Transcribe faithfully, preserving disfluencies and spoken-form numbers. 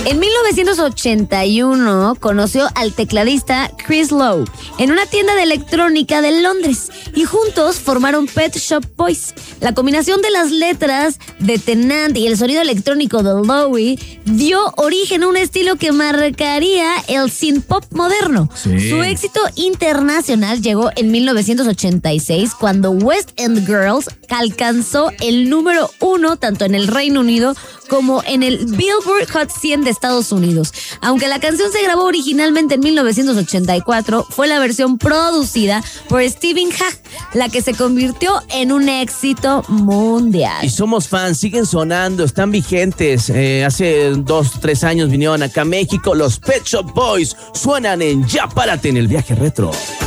En mil novecientos ochenta y uno conoció al tecladista Chris Lowe en una tienda de electrónica de Londres y juntos formaron Pet Shop Boys. La combinación de las letras de Tennant y el sonido electrónico de Lowe dio origen a un estilo que marcaría el synth-pop moderno. Sí. Su éxito internacional llegó en mil novecientos ochenta y seis cuando West End Girls alcanzó el número uno tanto en el Reino Unido como en el Billboard Hot cien de Estados Unidos. Aunque la canción se grabó originalmente en mil novecientos ochenta y cuatro, fue la versión producida por Stephen Hagg la que se convirtió en un éxito mundial. Y somos fans, siguen sonando, están vigentes. Eh, hace dos, tres años vinieron acá a México. Los Pet Shop Boys suenan en Ya Párate en el Viaje Retro.